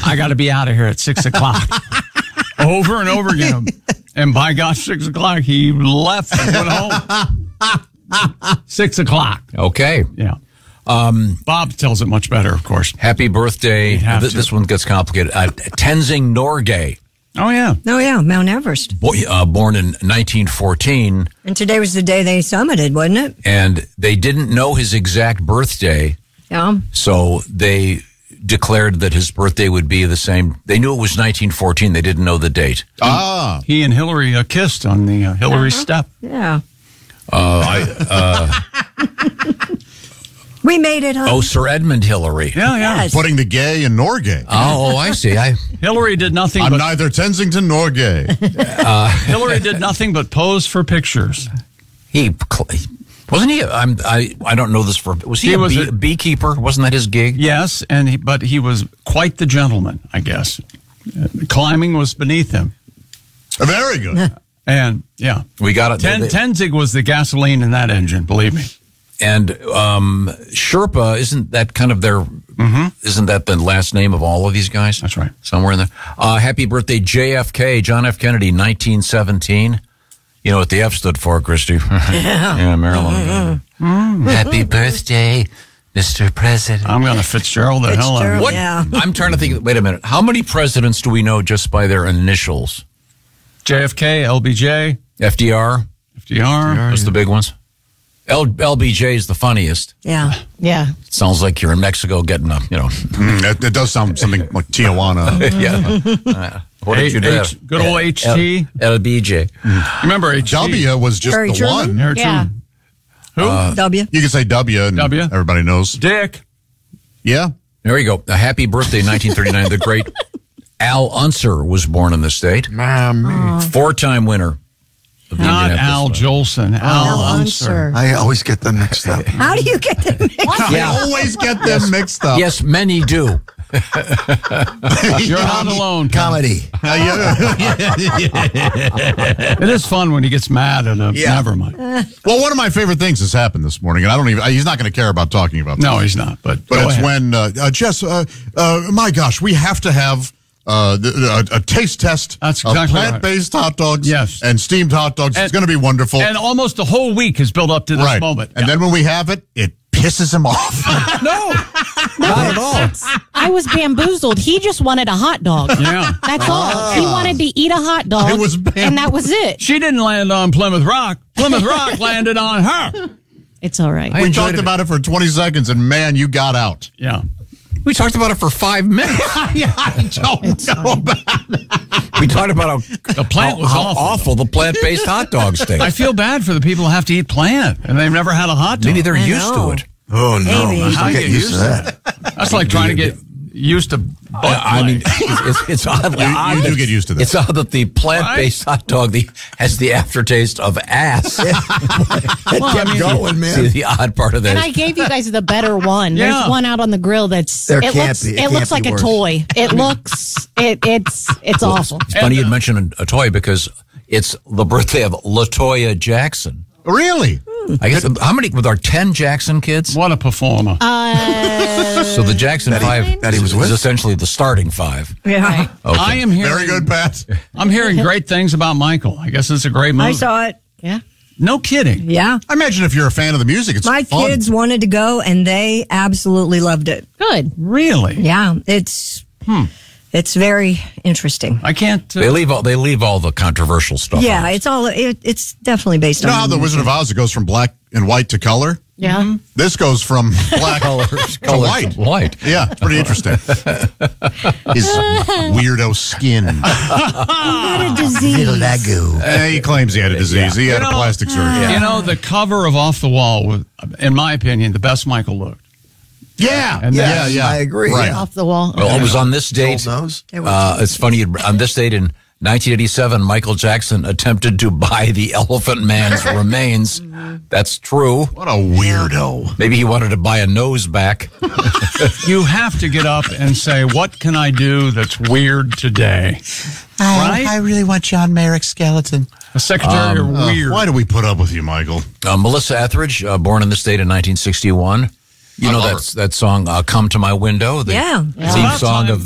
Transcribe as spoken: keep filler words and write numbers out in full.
I got to be out of here at six o'clock. Over and over again. And by gosh, six o'clock, he left and went home. Six o'clock. Okay. Yeah. Um, Bob tells it much better, of course. Happy birthday. Th- this one gets complicated. Uh, Tenzing Norgay. Oh, yeah. Oh, yeah, Mount Everest. Boy, uh, born in nineteen fourteen. And today was the day they summited, wasn't it? And they didn't know his exact birthday. Yeah. So they declared that his birthday would be the same. They knew it was nineteen fourteen. They didn't know the date. Ah. He and Hillary uh, kissed on the uh, Hillary uh-huh. step. Yeah. Uh, I, uh, we made it, huh? Oh, Sir Edmund Hillary. Yeah, yeah. Yes. Putting the gay in Norgay. Oh, I see. I Hillary did nothing I'm but... neither Tensington nor gay. uh, Hillary did nothing but pose for pictures. He... Wasn't he? I'm, I I don't know this for. Was he, he a, was bee, a beekeeper? Wasn't that his gig? Yes, and he, but he was quite the gentleman, I guess. Uh, climbing was beneath him. Very good. And yeah, we got it. Ten, Tenzing was the gasoline in that engine. Believe me. And um, Sherpa, isn't that kind of their? Mm-hmm. Isn't that the last name of all of these guys? That's right. Somewhere in there. Uh, happy birthday, J F K, John F. Kennedy, nineteen seventeen. You know what the F stood for, Christy? Yeah, yeah Maryland. Mm-hmm. Happy birthday, Mister President. I'm going to Fitzgerald the hell out of What? Yeah. I'm trying to think. Wait a minute. How many presidents do we know just by their initials? J F K, L B J, F D R. F D R. Those are the big ones. L- LBJ is the funniest. Yeah. Yeah. It sounds like you're in Mexico getting a, you know. Mm, it, it does sound something like Tijuana. yeah. Uh, what did H- you do? H- good old H T. L- LBJ. Mm. Remember H T? W was just Harry the Truman? one. Harry Yeah. Truman. Who? Uh, W. You can say W and W. everybody knows. Dick. Yeah. There you go. A happy birthday, nineteen thirty-nine. The great Al Unser was born in the state. Mommy. Four-time winner. Of the Not Indianapolis Al Five. Jolson. Al, Al Unser. Unser. I always get them mixed up. How do you get them mixed up? I always get them mixed up. Yes, many do. You're not alone. Comedy. It is fun when he gets mad at a. Yeah. Never mind. Well, one of my favorite things has happened this morning, and I don't even, he's not going to care about talking about this. No, he's not. But But go it's ahead. when, uh, uh, Jess, uh, uh, my gosh, we have to have uh, the, a, a taste test That's of exactly right. plant-based hot dogs Yes. and steamed hot dogs. And- it's going to be wonderful. And almost the whole week has built up to this right. moment. And Yeah. then when we have it, it pisses him off. no, Not at all. I was bamboozled. He just wanted a hot dog. yeah. That's all. He wanted to eat a hot dog, It was and that was it. She didn't land on Plymouth Rock. Plymouth Rock landed on her. It's all right. I we enjoyed talked it. about it for twenty seconds, and man, you got out. Yeah. We talked about it for five minutes. yeah, I don't know about that. We talked about how, The plant how, was how awful. awful the plant-based hot dogs taste. I feel bad for the people who have to eat plant, and they've never had a hot dog. Maybe they're I used know. to it. Oh, no. Maybe. I How still you get get used to used that. That's like trying to get used to butt I mean, play. it's, it's, it's oddly You- odd you do that- get used to that. It's odd that the plant-based hot dog the, has the aftertaste of ass. It kept going, See, man. the odd part of that. And is- I gave you guys the better one. Yeah. There's one out on the grill that's There it can't looks be. It it, can't looks be like a worse. toy. It looks it it's it's awful. It's funny you'd mention a, a toy because it's the birthday of LaToya Jackson. Really? I guess how many with our ten Jackson kids? What a performer. Uh, So the Jackson That he- Five that he was is with? essentially the starting five. Yeah. Okay. I am hearing Very good, Pat. I'm hearing great things about Michael. I guess it's a great movie. I saw it. yeah. No kidding. Yeah. I imagine if you're a fan of the music, it's My fun. kids wanted to go, and they absolutely loved it. Good. Really? Yeah. It's Hmm. it's very interesting. I can't. Uh, They leave all they leave all the controversial stuff. Yeah, out. it's all. It, it's definitely based You know on how the Wizard of Oz, it goes from black and white to color? Yeah. This goes from black colors, to colors white. white. Yeah, it's pretty interesting. His weirdo skin. What a disease. Vitiligo. Eh, he claims he had a disease. He had You a know- plastic surgery. You know, the cover of Off the Wall was, in my opinion, the best Michael looked. Yeah, And yeah, Yes, yeah. I agree. Right. Off the wall. Well, it was on this date. Old nose. Uh, it's funny. On this date in nineteen eighty-seven, Michael Jackson attempted to buy the Elephant Man's remains. That's true. What a weirdo. Maybe he wanted to buy a nose back. You have to get up and say, what can I do that's weird today? Right? I really want John Merrick's skeleton. The secretary Um, are Uh, weird. why do we put up with you, Michael? Uh, Melissa Etheridge, uh, born in this state in nineteen sixty-one. You I know love that that song, uh, "Come to My Window," the Yeah. theme About song time. of